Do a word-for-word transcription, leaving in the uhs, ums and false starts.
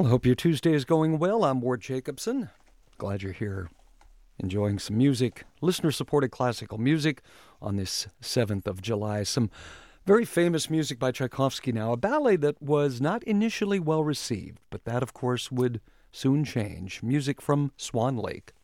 Well, I hope your Tuesday is going well. I'm Ward Jacobson. Glad you're here enjoying some music, listener-supported classical music on this seventh of July. Some very famous music by Tchaikovsky now, a ballet that was not initially well received, but that, of course, would soon change. Music from Swan Lake.